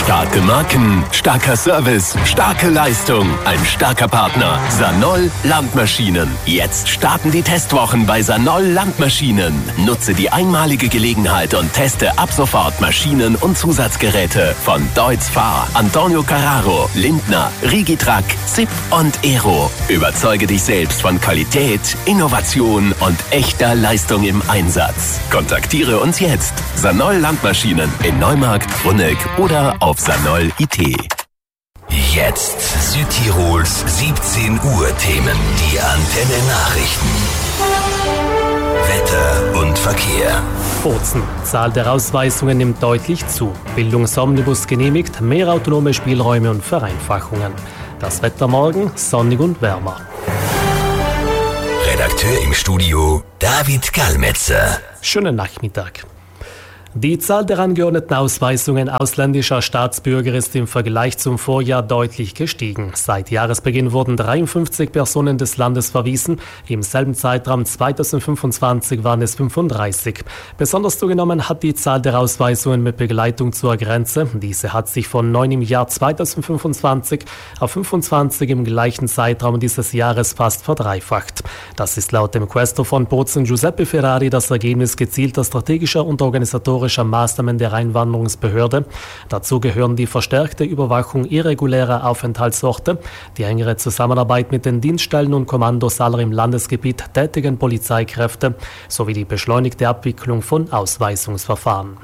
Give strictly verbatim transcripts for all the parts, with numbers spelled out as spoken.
Starke Marken, starker Service, starke Leistung, ein starker Partner. Sanol Landmaschinen. Jetzt starten die Testwochen bei Sanol Landmaschinen. Nutze die einmalige Gelegenheit und teste ab sofort Maschinen und Zusatzgeräte von Deutz Fahr, Antonio Carraro, Lindner, Rigitrac, Zipp und Aero. Überzeuge dich selbst von Qualität, Innovation und echter Leistung im Einsatz. Kontaktiere uns jetzt. Sanol Landmaschinen in Neumarkt, Brunneck oder auf sanol punkt it. Jetzt Südtirols siebzehn Uhr Themen. Die Antenne Nachrichten. Wetter und Verkehr. Bozen. Zahl der Ausweisungen nimmt deutlich zu. Bildungsomnibus genehmigt, mehr autonome Spielräume und Vereinfachungen. Das Wetter morgen sonnig und wärmer. Redakteur im Studio David Gallmetzer. Schönen Nachmittag. Die Zahl der angeordneten Ausweisungen ausländischer Staatsbürger ist im Vergleich zum Vorjahr deutlich gestiegen. Seit Jahresbeginn wurden dreiundfünfzig Personen des Landes verwiesen. Im selben Zeitraum zweitausendfünfundzwanzig waren es fünfunddreißig. Besonders zugenommen hat die Zahl der Ausweisungen mit Begleitung zur Grenze. Diese hat sich von neun im Jahr zweitausendfünfundzwanzig auf fünfundzwanzig im gleichen Zeitraum dieses Jahres fast verdreifacht. Das ist laut dem Quaestor von Bozen Giuseppe Ferrari das Ergebnis gezielter strategischer und organisatorischer Maßnahmen der Einwanderungsbehörde. Dazu gehören die verstärkte Überwachung irregulärer Aufenthaltsorte, die engere Zusammenarbeit mit den Dienststellen und Kommandos aller im Landesgebiet tätigen Polizeikräfte sowie die beschleunigte Abwicklung von Ausweisungsverfahren.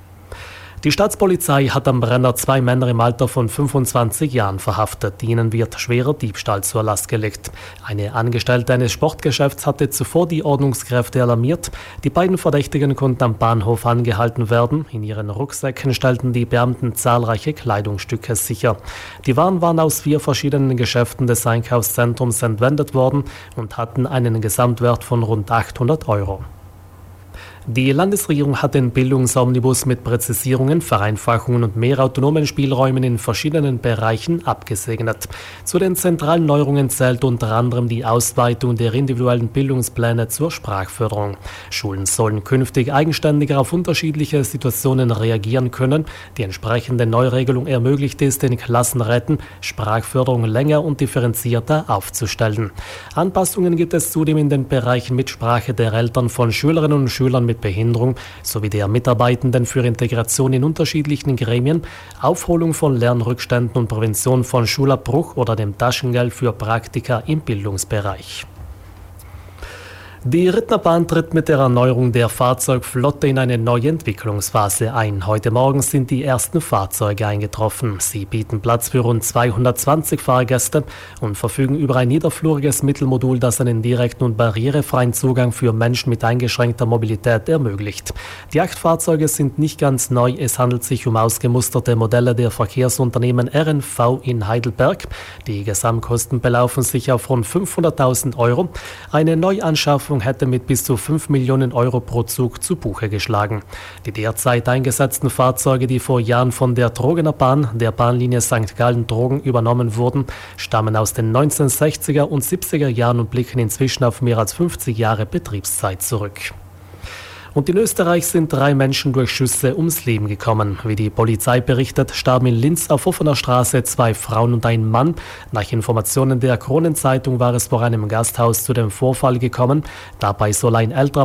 Die Staatspolizei hat am Brenner zwei Männer im Alter von fünfundzwanzig Jahren verhaftet. Ihnen wird schwerer Diebstahl zur Last gelegt. Eine Angestellte eines Sportgeschäfts hatte zuvor die Ordnungskräfte alarmiert. Die beiden Verdächtigen konnten am Bahnhof angehalten werden. In ihren Rucksäcken stellten die Beamten zahlreiche Kleidungsstücke sicher. Die Waren waren aus vier verschiedenen Geschäften des Einkaufszentrums entwendet worden und hatten einen Gesamtwert von rund achthundert Euro. Die Landesregierung hat den Bildungsomnibus mit Präzisierungen, Vereinfachungen und mehr autonomen Spielräumen in verschiedenen Bereichen abgesegnet. Zu den zentralen Neuerungen zählt unter anderem die Ausweitung der individuellen Bildungspläne zur Sprachförderung. Schulen sollen künftig eigenständiger auf unterschiedliche Situationen reagieren können. Die entsprechende Neuregelung ermöglicht es den Klassenräten, Sprachförderung länger und differenzierter aufzustellen. Anpassungen gibt es zudem in den Bereichen Mitsprache der Eltern von Schülerinnen und Schülern mit Behinderung sowie der Mitarbeitenden für Integration in unterschiedlichen Gremien, Aufholung von Lernrückständen und Prävention von Schulabbruch oder dem Taschengeld für Praktika im Bildungsbereich. Die Rittnerbahn tritt mit der Erneuerung der Fahrzeugflotte in eine neue Entwicklungsphase ein. Heute Morgen sind die ersten Fahrzeuge eingetroffen. Sie bieten Platz für rund zweihundertzwanzig Fahrgäste und verfügen über ein niederfluriges Mittelmodul, das einen direkten und barrierefreien Zugang für Menschen mit eingeschränkter Mobilität ermöglicht. Die acht Fahrzeuge sind nicht ganz neu. Es handelt sich um ausgemusterte Modelle der Verkehrsunternehmen R N V in Heidelberg. Die Gesamtkosten belaufen sich auf rund fünfhunderttausend Euro. Eine Neuanschaffung hätte mit bis zu fünf Millionen Euro pro Zug zu Buche geschlagen. Die derzeit eingesetzten Fahrzeuge, die vor Jahren von der Trogener Bahn, der Bahnlinie Sankt Gallen-Trogen, übernommen wurden, stammen aus den neunzehnhundertsechziger und siebziger Jahren und blicken inzwischen auf mehr als fünfzig Jahre Betriebszeit zurück. Und in Österreich sind drei Menschen durch Schüsse ums Leben gekommen. Wie die Polizei berichtet, starben in Linz auf offener Straße zwei Frauen und ein Mann. Nach Informationen der Kronenzeitung war es vor einem Gasthaus zu dem Vorfall gekommen. Dabei soll ein älterer